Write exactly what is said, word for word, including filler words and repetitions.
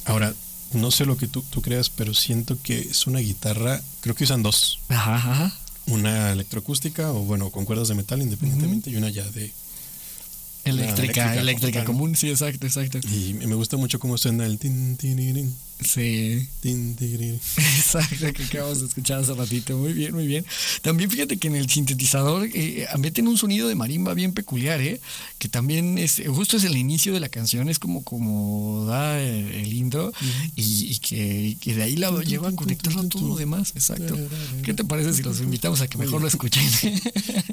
Ahora, no sé lo que tú, tú creas, pero siento que es una guitarra, creo que usan dos. Ajá, ajá. Una electroacústica o bueno, con cuerdas de metal independientemente uh-huh. y una ya de... Eléctrica, eléctrica, eléctrica común, sí, exacto, exacto. Y me gusta mucho cómo suena el tin, tin, tin, tin. Sí. Tin, tin, tin. Exacto, que acabamos de escuchar hace ratito. Muy bien, muy bien. También fíjate que en el sintetizador eh, meten un sonido de marimba bien peculiar, ¿eh? Que también es, justo es el inicio de la canción, es como, como da el, el intro uh-huh. y, y que, que de ahí la llevan conectado a todo lo demás. Exacto. ¿Qué te parece si los invitamos a que mejor lo escuchen?